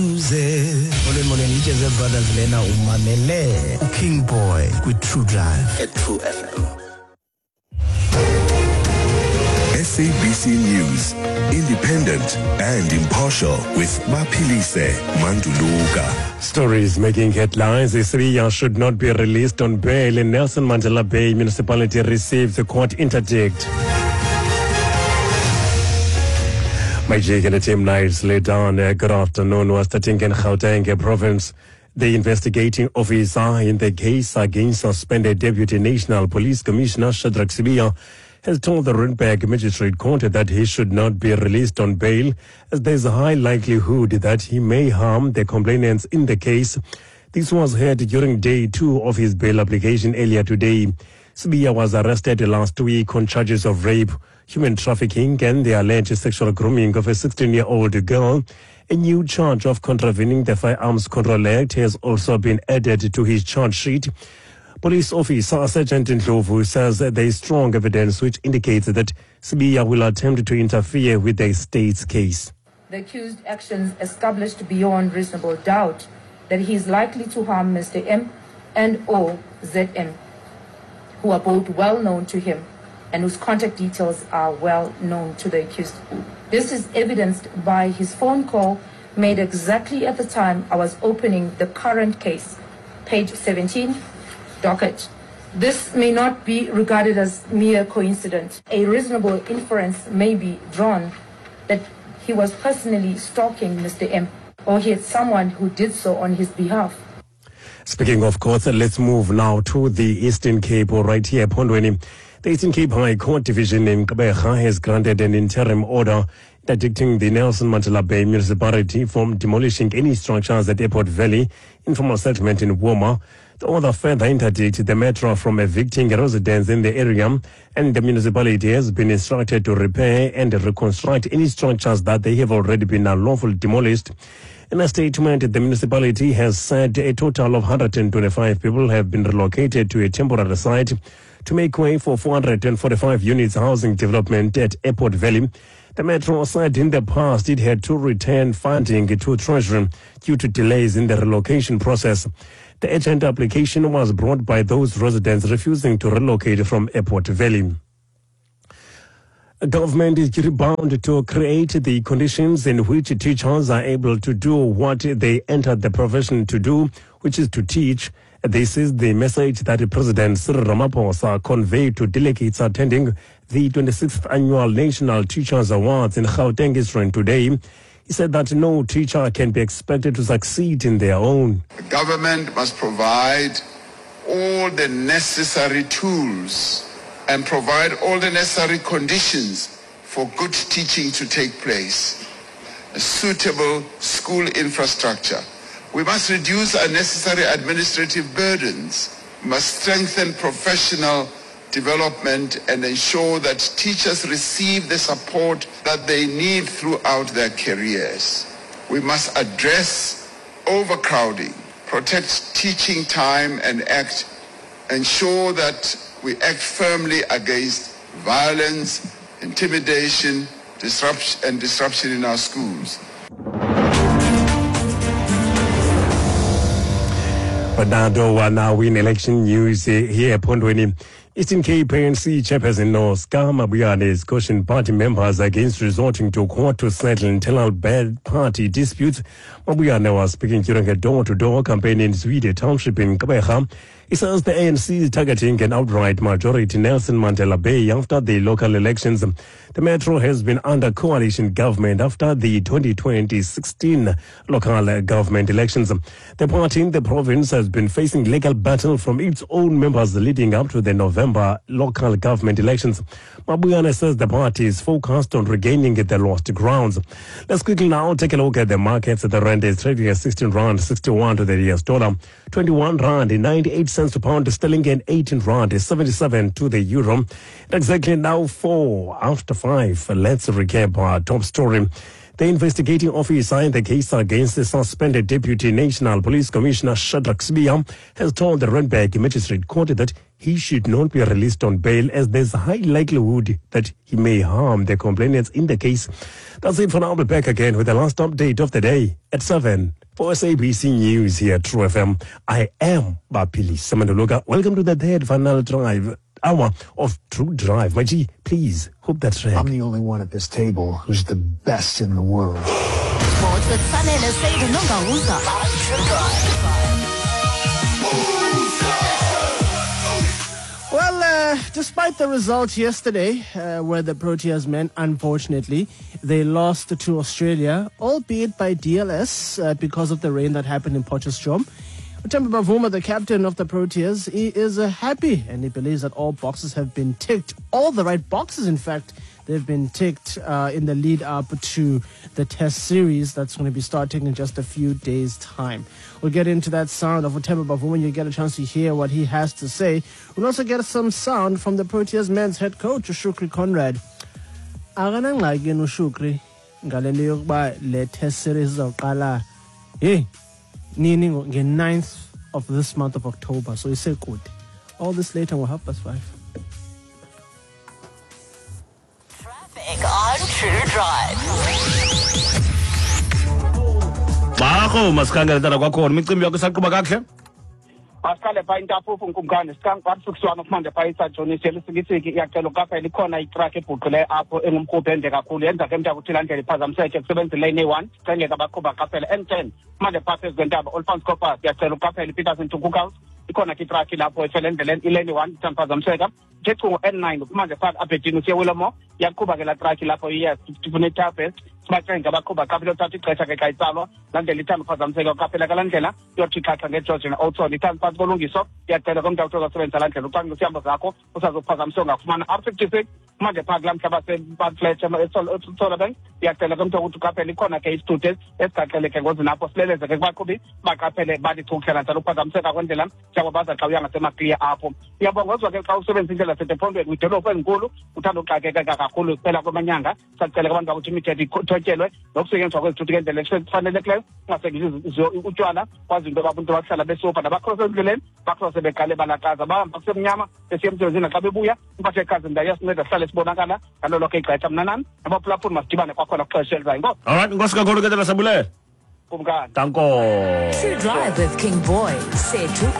Molweni iJazz Brothers lena umamele King Boy with True Drive at True FM. SABC News, independent and impartial with Maphilise Manduluka. Stories making headlines. Isibiya should not be released on bail in Nelson Mandela Bay municipality receives a court interdict. My Jake and the team nights later on. Good afternoon. Was starting in Gauteng province. The investigating officer in the case against suspended Deputy National Police Commissioner Shadrack Sibiya has told the Randburg Magistrate Court that he should not be released on bail as there is a high likelihood that he may harm the complainants in the case. This was heard during day 2 of his bail application earlier today. Sibiya was arrested last week on charges of rape, human trafficking and the alleged sexual grooming of a 16-year-old girl. A new charge of contravening the Firearms Control Act has also been added to his charge sheet. Police officer Sergeant Ndlovu says there is strong evidence which indicates that Sibiya will attempt to interfere with the state's case. The accused actions established beyond reasonable doubt that he is likely to harm Mr. M and or ZM, who are both well known to him and whose contact details are well known to the accused. This is evidenced by his phone call made exactly at the time I was opening the current case, page 17, docket. This may not be regarded as mere coincidence. A reasonable inference may be drawn that he was personally stalking Mr. M, or he had someone who did so on his behalf. Speaking of courts, let's move now to the Eastern Cape, right here, Pondweni. The Eastern Cape High Court Division in Gqeberha has granted an interim order interdicting the Nelson Mandela Bay municipality from demolishing any structures at Airport Valley, informal settlement in Woma. The order further interdicts the metro from evicting residents in the area, and the municipality has been instructed to repair and reconstruct any structures that they have already been unlawfully demolished. In a statement, the municipality has said a total of 125 people have been relocated to a temporary site to make way for 445 units housing development at Airport Valley. The Metro said in the past it had to return funding to Treasury due to delays in the relocation process. The urgent application was brought by those residents refusing to relocate from Airport Valley. Government is bound to create the conditions in which teachers are able to do what they entered the profession to do, which is to teach. This is the message that President Cyril Ramaphosa conveyed to delegates attending the 26th Annual National Teachers Awards in Gauteng Israel today. He said that no teacher can be expected to succeed in their own. The government must provide all the necessary tools and provide all the necessary conditions for good teaching to take place. A suitable school infrastructure. We must reduce unnecessary administrative burdens. We must strengthen professional development and ensure that teachers receive the support that they need throughout their careers. We must address overcrowding, protect teaching time and ensure that we act firmly against violence, intimidation, disruption in our schools. But now in election news here at Pondweni. Eastern Cape ANC chairperson Oscar Mabuyane has cautioned party members against resorting to court to settle internal bad party disputes. Mabuyane was speaking during a door-to-door campaign in Zwide Township in Gqeberha. He says the ANC is targeting an outright majority in Nelson Mandela Bay after the local elections. The Metro has been under coalition government after the 2016 local government elections. The party in the province has been facing legal battle from its own members leading up to the November local government elections. Mabuyane says the party is focused on regaining the lost grounds. Let's quickly now take a look at the markets. The rand is trading at 16 rand 61 to the US dollar, 21 rand 98 cents to pound sterling, and 18 rand 77 to the euro. Exactly now 4 after 5. Let's recap our top story. The investigating officer in the case against the suspended Deputy National Police Commissioner Shadrack Sibiya has told the Randburg Magistrate Court that he should not be released on bail as there's a high likelihood that he may harm the complainants in the case. That's it for now. I'll be back again with the last update of the day at 7 for SABC News here at True FM. I am Bapilise Manduluka. Welcome to the third final hour of True Drive. My G, please, hook that track. I'm the only one at this table who's the best in the world. Well, despite the results yesterday, where the Proteas men, unfortunately, they lost to Australia, albeit by DLS because of the rain that happened in Potchefstroom. Themba Bavuma, the captain of the Proteas, he is happy and he believes that all boxes have been ticked. All the right boxes, in fact, they've been ticked in the lead up to the test series that's going to be starting in just a few days' time. We'll get into that sound of Themba Bavuma. You get a chance to hear what he has to say. We'll also get some sound from the Proteas men's head coach, Shukri Conrad. Akanangxaki uShukri ngale nto yokuba le test series izawuqala nini nge-9th of this month of October. So he said good. All this later will help us 5. Traffic on True Drive. Bakho masikhangela tata kwakhona imicimbi yakho isaqhuba kakuhle. Asiqale pha intafufu nkumkani sikangakusukiswana kumanje pha isajoni selisikisiki iyacela ukaphela ikhona itruck ebhuqileyo apho engumkhuphi ende kakhulu yenza ke mntu akuthila ndlela iphazamiseke kusebenza ilane A1 cengeka baqhuba qaphela N10 manje pha phezu kwentaba Olifants Copper iyacela ukaphela iPeterson to Cookhouse ikhona ke itruck lapho efela endleleni ilane 1 iphazamiseka njengo N9 kumanje pha abhedini usiye Willowmore yaqhuba ke la truck lapho yes tifuna ithape sibacenga abaqhuba qaphela uthatha ixesha ke kayitsalwa landela ithanda uphazamiseka qaphela kala ndlela yothi khatha ngeJordan Auton ithanda phansi kolungiso iyacela komntu awuthosebenzisa la ndlela ucanga usihamba zakho usazophazamiseka ngafumana R56 manje pha kula mhlaba sebaflet eSolar Bank iyacela komntu ukuthi uqaphele ikhona ke isithuthi esigaxeleke ngozinapho sileleze ke kubaqhubi baqaphele bathi thukhela njalo uphazamiseka kwendlela njengoba baza xa uya ngasemakliya apho iyabongozwa ke xa usebenzisa indlela sedephondweni kwidolophu enkulu uthanda uxakeka kakhulu kuphela kwamanyanga sacela abantu ukuthi imithetho ithotyelwe nokusetyenziswa kwezithuthi ngendlela efanelekileyo ungasetyenziswa utywala kwazi into abantu bahlala besofa nabakhosa endleleni bakhosa beqale balakaza bahamba kusemnyama besiya emsebenzini xa bebuya impathe ekazi ndayasinceda sihlale sibonakala ngalo lonke ixesha mna nami abaphulaphuli masidibane kwakhona kuxesha elizayo inkosi. Alright, inkosi kakhulu ke tata Sabulele. Kumkani. Danko. True Drive with King Boy. Sethu